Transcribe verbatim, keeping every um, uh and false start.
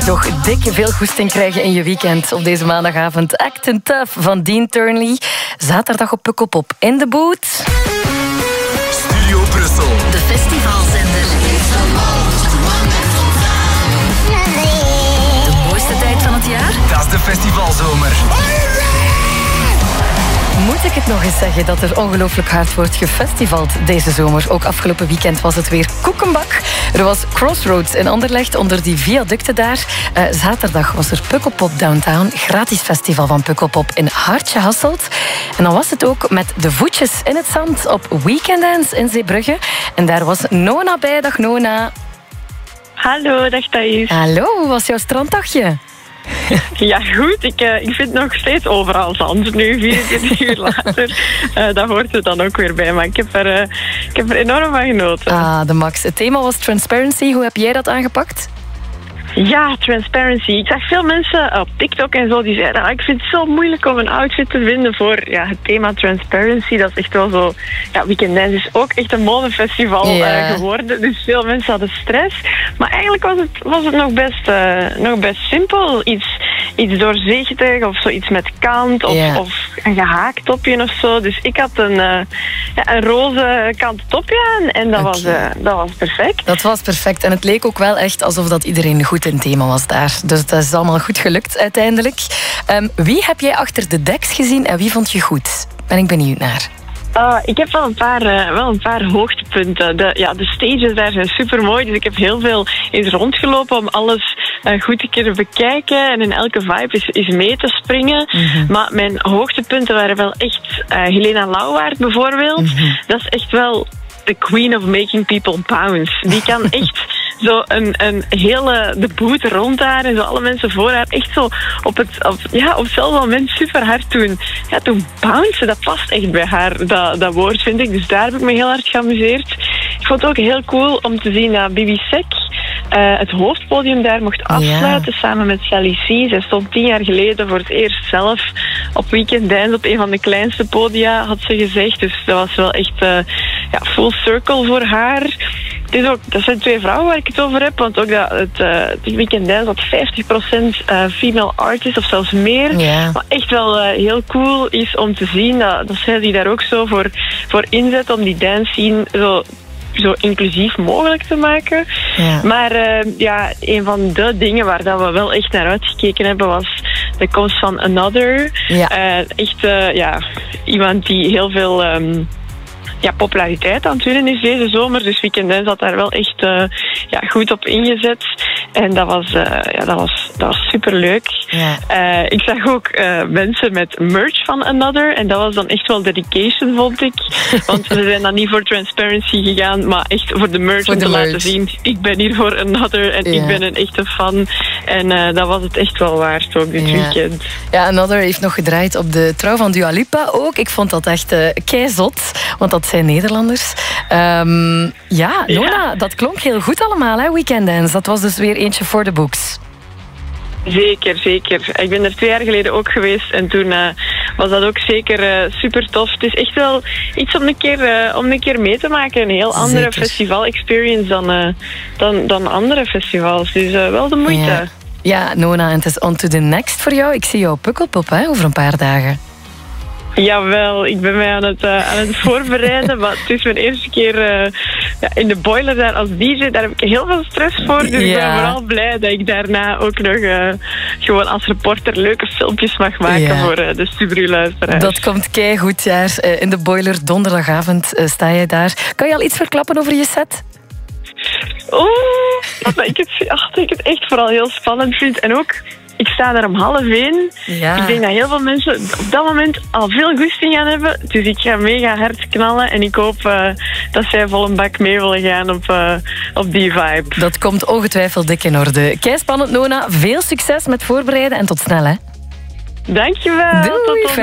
Toch dikke veel goesting krijgen in je weekend op deze maandagavond. Actin' Tough van Dean Turnley. Zaterdag op Pukkelpop in de boot. Studio Brussel. De festivalzender. De mooiste tijd van het jaar? Dat is de festivalzomer. Moet ik het nog eens zeggen dat er ongelooflijk hard wordt gefestivald deze zomer. Ook afgelopen weekend was het weer koekenbak. Er was Crossroads in Anderlecht onder die viaducten daar. Uh, zaterdag was er Pukkelpop Downtown. Gratis festival van Pukkelpop in Hartje Hasselt. En dan was het ook met de voetjes in het zand op Weekend Dance in Zeebrugge. En daar was Nona bij. Dag Nona. Hallo, dag Thais. Hallo, hoe was jouw stranddagje? Ja, goed. Ik, uh, ik vind nog steeds overal zand nu, vierentwintig uur later. Uh, dat hoort er dan ook weer bij. Maar ik heb er, uh, ik heb er enorm van genoten. Ah, de max. Het thema was transparency. Hoe heb jij dat aangepakt? Ja, transparency. Ik zag veel mensen op TikTok en zo die zeiden, ah, ik vind het zo moeilijk om een outfit te vinden voor ja, het thema transparency. Dat is echt wel zo... Ja, Weekend Dance is ook echt een modefestival yeah. uh, geworden. Dus veel mensen hadden stress. Maar eigenlijk was het, was het nog, best, uh, nog best simpel. Iets, iets doorzichtig of zoiets met kant of, yeah. of een gehaakt topje of zo. Dus ik had een, uh, ja, een roze kant topje aan en dat, okay. was, uh, dat was perfect. Dat was perfect. En het leek ook wel echt alsof dat iedereen goed in het thema was daar. Dus dat is allemaal goed gelukt uiteindelijk. Um, wie heb jij achter de deks gezien en wie vond je goed? Ben ik benieuwd naar. Uh, ik heb wel een paar, uh, wel een paar hoogtepunten. De, ja, de stages daar zijn super mooi. Dus ik heb heel veel eens rondgelopen om alles uh, goed te kunnen bekijken. En in elke vibe is, is mee te springen. Mm-hmm. Maar mijn hoogtepunten waren wel echt uh, Helena Lauwaard bijvoorbeeld. Mm-hmm. Dat is echt wel the queen of making people bounce. Die kan echt zo een, een hele de boot rond haar en zo alle mensen voor haar echt zo op het op, ja, op hetzelfde moment super hard doen. Ja, toen bouncen, dat past echt bij haar, dat, dat woord vind ik. Dus daar heb ik me heel hard geamuseerd. Ik vond het ook heel cool om te zien dat Bibi Sek uh, het hoofdpodium daar mocht afsluiten, ja. samen met Sally C. Zij stond tien jaar geleden voor het eerst zelf op Weekend Dance op een van de kleinste podia, had ze gezegd. Dus dat was wel echt uh, ja, full circle voor haar. Het is ook, dat zijn twee vrouwen waar ik het over heb, want ook dat het, uh, het Weekend Dance had vijftig procent uh, female artists of zelfs meer. Yeah. Wat echt wel uh, heel cool is om te zien dat, dat zij die daar ook zo voor, voor inzet om die dance scene zo, zo inclusief mogelijk te maken. Yeah. Maar uh, ja, een van de dingen waar dat we wel echt naar uitgekeken hebben was de komst van Another. Yeah. Uh, echt uh, ja, iemand die heel veel... Um, Ja, populariteit aan het winnen is deze zomer. Dus Weekend Dance had daar wel echt uh, ja, goed op ingezet. En dat was, uh, ja, dat was, dat was superleuk. Ja. Uh, ik zag ook uh, mensen met merch van Another. En dat was dan echt wel dedication, vond ik. Want ze zijn dan niet voor transparency gegaan, maar echt voor de merch voor om de te merch. laten zien. Ik ben hier voor Another en ja. ik ben een echte fan. En uh, dat was het echt wel waard ook dit ja. weekend. Ja, Another heeft nog gedraaid op de trouw van Dua Lipa ook. Ik vond dat echt uh, keizot, want dat zijn Nederlanders. Um, ja, Nona, ja. dat klonk heel goed allemaal, hè, Weekend Dance. Dat was dus weer eentje voor de books. Zeker, zeker. Ik ben er twee jaar geleden ook geweest en toen uh, was dat ook zeker uh, super tof. Het is echt wel iets om een keer, uh, om een keer mee te maken. Een heel andere festival-experience dan, uh, dan, dan andere festivals. Dus uh, wel de moeite. Ja. ja, Nona, en het is on to the next voor jou. Ik zie jou Pukkelpop hè, over een paar dagen. Jawel, ik ben mij aan het, uh, aan het voorbereiden, maar het is mijn eerste keer uh, ja, in de boiler daar als D J. Daar heb ik heel veel stress voor, dus ja. ik ben vooral blij dat ik daarna ook nog uh, gewoon als reporter leuke filmpjes mag maken ja. voor uh, de Stubru-luisteraars. Dat komt keigoed, ja. Uh, in de boiler donderdagavond uh, sta je daar. Kan je al iets verklappen over je set? Oeh, dat ik, het, ach, dat ik het echt vooral heel spannend vind en ook... Ik sta daar om half één. Ja. Ik denk dat heel veel mensen op dat moment al veel goesting aan hebben. Dus ik ga mega hard knallen. En ik hoop uh, dat zij vol een bak mee willen gaan op, uh, op die vibe. Dat komt ongetwijfeld dik in orde. Kei spannend, Nona. Veel succes met voorbereiden en tot snel, hè. Dankjewel. Doei. Tot